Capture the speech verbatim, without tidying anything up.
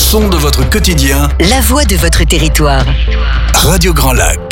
son de votre quotidien, La voix de votre territoire. Radio Grand Lac.